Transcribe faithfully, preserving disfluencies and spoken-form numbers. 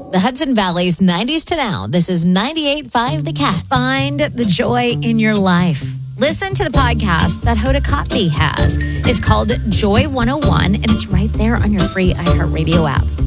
The Hudson Valley's nineties to now. This is ninety-eight point five The Cat. Find the joy in your life. Listen to the podcast that Hoda Kotb has. It's called Joy one oh one, and it's right there on your free iHeartRadio app.